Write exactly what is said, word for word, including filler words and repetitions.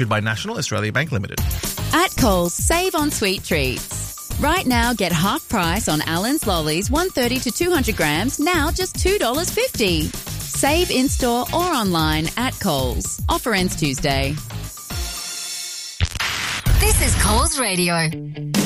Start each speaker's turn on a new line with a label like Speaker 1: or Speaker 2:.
Speaker 1: By National Australia Bank Limited.
Speaker 2: At Coles, save on sweet treats. Right now, get half price on Allen's Lollies, one thirty to two hundred grams, now just two dollars fifty. Save in-store or online at Coles. Offer ends Tuesday.
Speaker 3: This is Coles Radio.